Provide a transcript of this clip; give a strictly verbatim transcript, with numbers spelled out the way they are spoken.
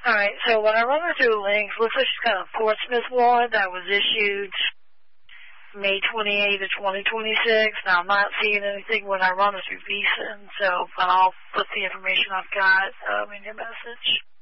All right, so when I run her through links, looks like she's got a Portsmouth warrant that was issued May twenty-eighth of twenty twenty-six. Now, I'm not seeing anything when I run her through visa, so but I'll put the information I've got um, in your message.